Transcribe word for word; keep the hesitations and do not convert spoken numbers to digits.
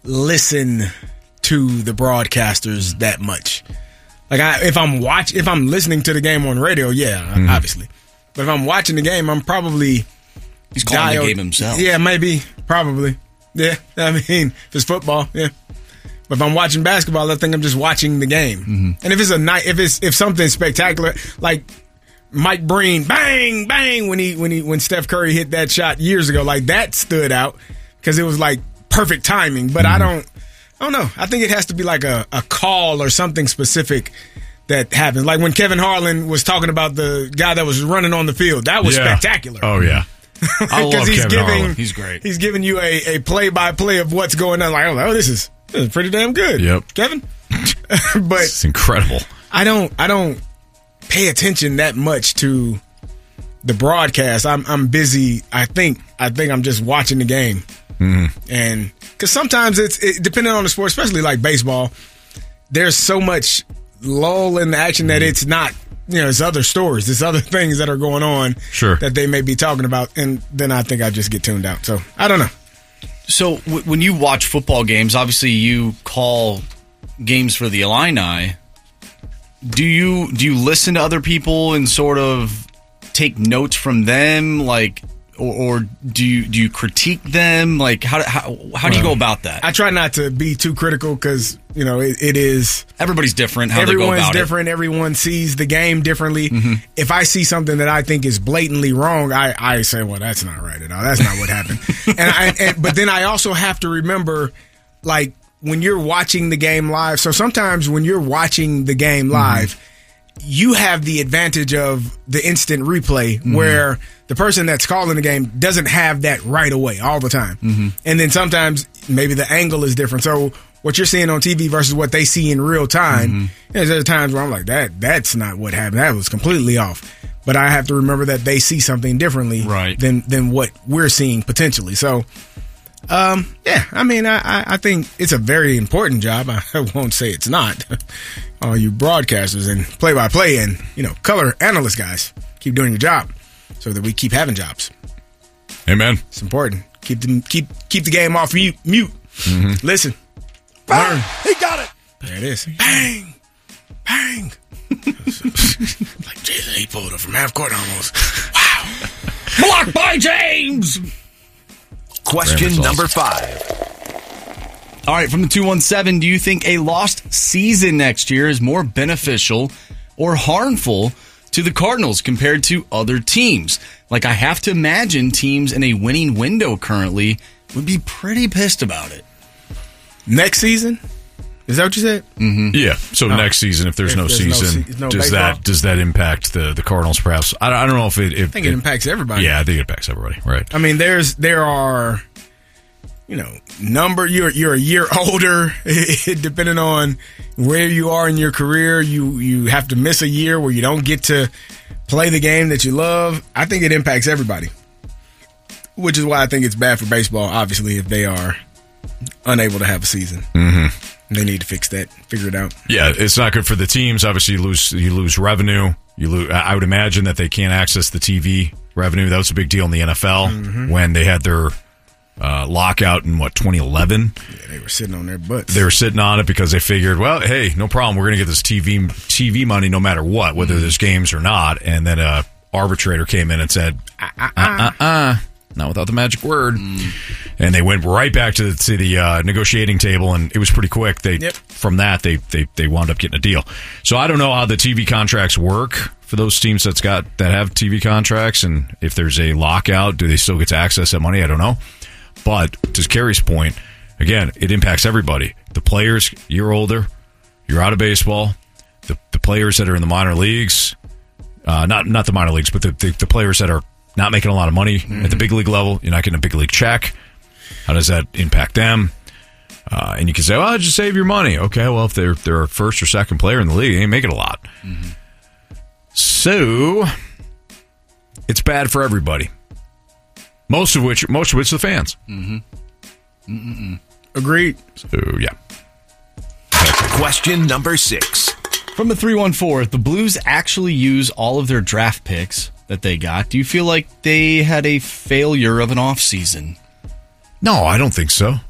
listen to the broadcasters that much. Like I, if I'm watch, if I'm listening to the game on radio, yeah, mm-hmm. obviously. But if I'm watching the game, I'm probably he's calling dialed, the game himself. Yeah, maybe, probably. Yeah, I mean, if it's football, yeah. But if I'm watching basketball, I think I'm just watching the game. Mm-hmm. And if it's a night, if it's if something spectacular, like Mike Breen, bang, bang, when he when he when Steph Curry hit that shot years ago, like that stood out because it was like perfect timing. But mm-hmm. I don't, I don't know. I think it has to be like a, a call or something specific that happens. Like when Kevin Harlan was talking about the guy that was running on the field, that was yeah. spectacular. Oh yeah. I love he's Kevin giving, Harlan. He's great. He's giving you a, a play-by-play of what's going on. Like, oh, this is, this is pretty damn good. Yep. Kevin? But it's incredible. I don't I don't pay attention that much to the broadcast. I'm I'm busy. I think I think I'm just watching the game. Mm-hmm. And because sometimes it's it, depending on the sport, especially like baseball, there's so much lull in the action that it's not, you know, it's other stories, it's other things that are going on sure. that they may be talking about, and then I think I just get tuned out. So I don't know. So w- when you watch football games, obviously you call games for the Illini. Do you do you listen to other people and sort of take notes from them, like, or, or do you do you critique them? Like, how how how do you go about that? I try not to be too critical because, you know, it, it is everybody's different. How everyone's they go about different. It. Everyone sees the game differently. Mm-hmm. If I see something that I think is blatantly wrong, I, I say, well, that's not right at all. That's not what happened. and, I, and but then I also have to remember, like, when you're watching the game live. So sometimes when you're watching the game live, mm-hmm. you have the advantage of the instant replay mm-hmm. where the person that's calling the game doesn't have that right away all the time. Mm-hmm. And then sometimes maybe the angle is different. So what you're seeing on T V versus what they see in real time, mm-hmm. there's times where I'm like, that that's not what happened. That was completely off. But I have to remember that they see something differently right. than, than what we're seeing potentially. So, um, yeah, I mean, I, I, I think it's a very important job. I won't say it's not. All you broadcasters and play-by-play and, you know, color analyst guys, keep doing your job so that we keep having jobs. Amen. It's important. Keep the, keep keep the game off mute. Mute. Mm-hmm. Listen. Bang! Learn. He got it. There it is. Bang. Bang. Like Jason, he pulled it from half court almost. Wow. Blocked by James. Question number five. All right, from the two one seven, do you think a lost season next year is more beneficial or harmful to the Cardinals compared to other teams? Like, I have to imagine teams in a winning window currently would be pretty pissed about it. Next season? Is that what you said? Mm-hmm. Yeah. So oh. next season, if there's, if no, there's season, no, se- no does baseball? that does that impact the, the Cardinals? Perhaps I, I don't know if it. If, I think it, it impacts everybody. Yeah, I think it impacts everybody. Right. I mean, there's there are, you know, number you're you're a year older, depending on where you are in your career. You you have to miss a year where you don't get to play the game that you love. I think it impacts everybody, which is why I think it's bad for baseball. Obviously, if they are unable to have a season. Mm-hmm. They need to fix that, figure it out. Yeah, it's not good for the teams. Obviously, you lose you lose revenue. You lose, I would imagine that they can't access the T V revenue. That was a big deal in the N F L mm-hmm. when they had their uh, lockout in, what, twenty eleven? Yeah, they were sitting on their butts. They were sitting on it because they figured, well, hey, no problem. We're going to get this T V T V money no matter what, whether mm-hmm. there's games or not. And then a arbitrator came in and said, uh-uh-uh. Not without the magic word. Mm. And they went right back to the, to the uh, negotiating table, and it was pretty quick. They yep. From that, they, they they wound up getting a deal. So I don't know how the T V contracts work for those teams that's got that have T V contracts, and if there's a lockout, do they still get to access that money? I don't know. But to Kerry's point, again, it impacts everybody. The players, you're older, you're out of baseball. The the players that are in the minor leagues, uh, not not the minor leagues, but the, the, the players that are not making a lot of money mm-hmm. at the big league level. You're not getting a big league check. How does that impact them? Uh, and you can say, well, just save your money. Okay, well, if they're, they're a first or second player in the league, they ain't making a lot. Mm-hmm. So, it's bad for everybody. Most of which, most of which, the fans. Mm-hmm. Agreed. So, yeah. Question number six. From the three one four, if the Blues actually use all of their draft picks that they got, do you feel like they had a failure of an offseason? No, I don't think so.